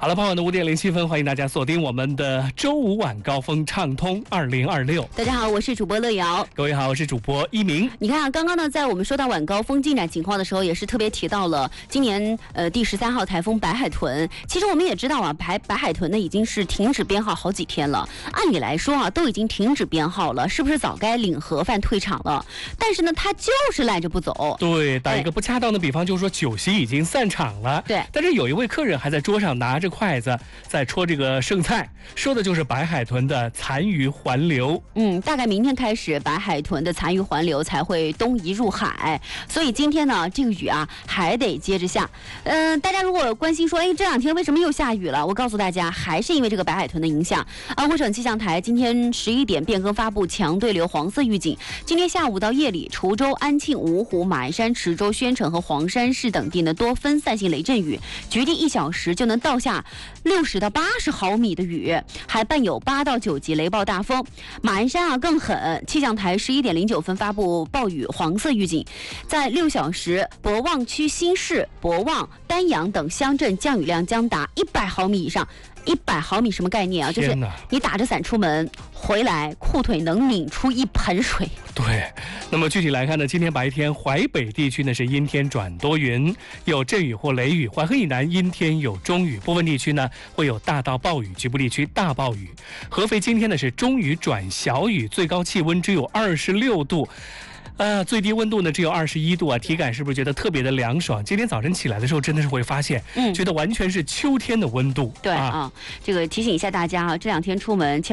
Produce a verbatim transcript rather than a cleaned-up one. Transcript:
好了，傍晚的五点零七分，欢迎大家锁定我们的周五晚高峰畅通二零二六。 大家好，我是主播乐瑶。 各位好，我是主播一鸣。 你看啊，刚刚呢，在我们说到晚高峰进展情况的时候，也是特别提到了今年呃第十三号台风白海豚。其实我们也知道啊，白白海豚呢已经是停止编号好几天了。按理来说啊，都已经停止编号了，是不是早该领盒饭退场了？但是呢，他就是赖着不走。 对，打一个不恰当的比方，就是说酒席已经散场了。 对， 但是有一位客人还在桌上拿着筷子在戳这个剩菜，说的就是白海豚的残余环流。 嗯，大概明天开始，白海豚的残余环流才会东移入海，所以今天呢，这个雨啊还得接着下。嗯、呃，大家如果关心说，哎，这两天为什么又下雨了？我告诉大家，还是因为这个白海豚的影响。安徽省气象台今天十一点变更发布强对流黄色预警，今天下午到夜里，滁州、安庆、芜湖、马鞍山、池州、宣城和黄山市等地呢多分散性雷阵雨，局地一小时就能到下六十到八十毫米的雨，还伴有八到九级雷暴大风。马鞍山啊更狠，气象台十一点零九分发布暴雨黄色预警，在六小时，博望区新市、博望、丹阳等乡镇降雨量将达一百毫米以上。一百毫米什么概念啊？就是你打着伞出门，回来裤腿能拧出一盆水。 对，那么具体来看呢，今天白天淮北地区呢是阴天转多云，有阵雨或雷雨；淮河以南阴天有中雨，部分地区呢会有大到暴雨，局部地区大暴雨。合肥今天呢是中雨转小雨，最高气温只有二十六度。呃，最低温度呢只有二十一度啊，体感是不是觉得特别的凉爽？今天早晨起来的时候，真的是会发现，嗯，觉得完全是秋天的温度。 对啊，啊这个提醒一下大家啊，这两天出门切。